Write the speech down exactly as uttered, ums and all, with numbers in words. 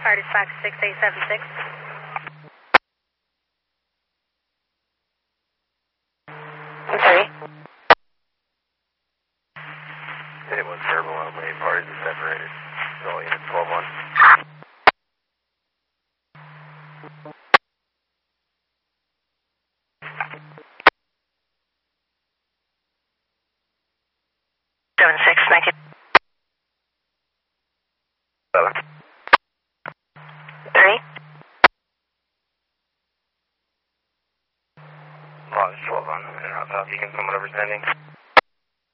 Party five six eight seven six. Three. It was verbal on way, parties are separated. So unit twelve one. Seven six, thank you. Seven. Three. Lodge twelve on. And I'll you can someone overstanding.